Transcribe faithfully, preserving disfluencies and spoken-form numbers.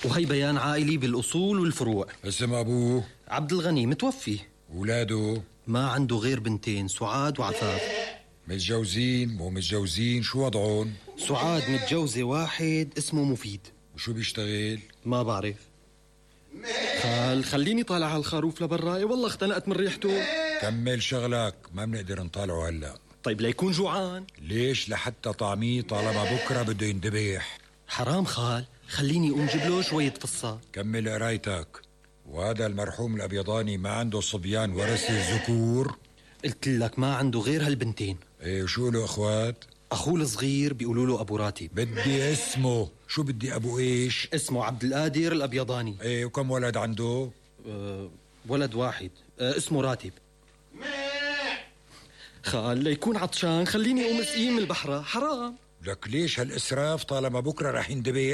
وهي بيان عائلي بالأصول والفروع. اسم أبوه؟ عبد الغني متوفي. أولاده؟ ما عنده غير بنتين، سعاد وعفاف. متجوزين مو متجوزين؟ شو وضعهم؟ سعاد متجوزة واحد اسمه مفيد. وشو بيشتغل؟ ما بعرف. خال خليني طالع على الخروف لبراي، والله اختنقت من ريحته. كمل شغلك، ما بنقدر نطالعه هلا. طيب ليكون جوعان. ليش لحتى طعميه طالما بكره بده يندبح؟ حرام خال، خليني أقوم جيب له شوية فصات. كمل قرايتك. وهذا المرحوم الأبيضاني ما عنده صبيان ورثة ذكور؟ قلت لك ما عنده غير هالبنتين. ايه وشو له اخوات؟ أخوه الصغير بيقولوا له أبو راتب. بدي اسمه. شو بدي أبو إيش؟ اسمه عبد القادر الأبيضاني. ايه وكم ولد عنده؟ أه ولد واحد. أه اسمه راتب. خال ليكون عطشان خليني أقوم اسقيه من البحرة، حرام. لك ليش هالإسراف طالما بكرة رح يندبح؟